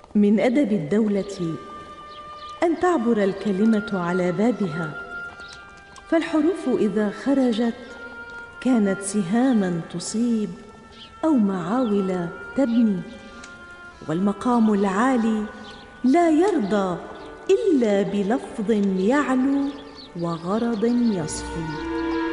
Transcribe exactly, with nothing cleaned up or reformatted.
من أدب الدولة أن تعبر الكلمة على بابها، فالحروف إذا خرجت كانت سهاماً تصيب أو معاول تبني، والمقام العالي لا يرضى إلا بلفظ يعلو وغرض يصفو.